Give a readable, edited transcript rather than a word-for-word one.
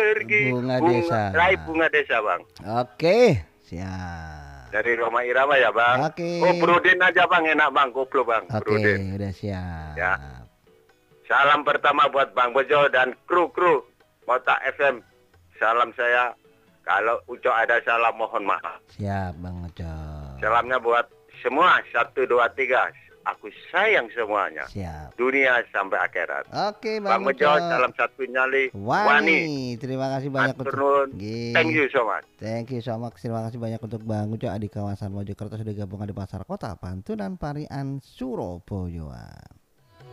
pergi. Bunga Desa. Raih Bunga Desa, Bang. Oke, siap. Dari Roma Irama ya, Bang. Oke. Oh, Brodin aja, Bang. Enak, Bang. Koplo, Bang. Oke, Brodin. udah siap. Ya. Salam pertama buat Bang Bejo dan kru Mota FM. Salam saya. Kalau Ucok ada salah mohon maaf. Siap, Bang Ojo. Salamnya buat semua 1 2 3. Aku sayang semuanya. Siap. Dunia sampai akhirat. Oke, Bang Bang Bejo, Ojo. salam satu nyali. Wani. Terima kasih banyak untuk. Thank you so much. Thank you so much. Terima kasih banyak untuk Bang Ujo di kawasan Mojokerto sudah gabung di Pasar Kota Pantunan Parian Surabaya.